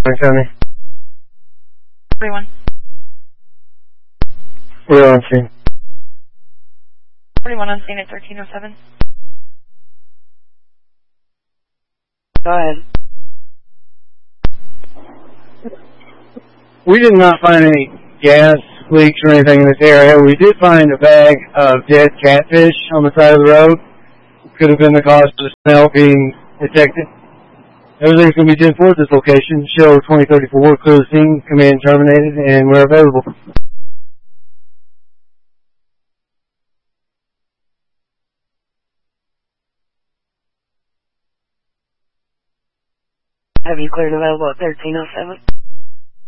County. 41. We're on scene. 41 on scene at 1307. Go ahead. We did not find any gas leaks or anything in this area. We did find a bag of dead catfish on the side of the road. Could have been the cause of the smell being detected. Everything's going to be 10-4 at this location. Show 2034, clear the scene, command terminated, and we're available. Have you cleared available at 1307?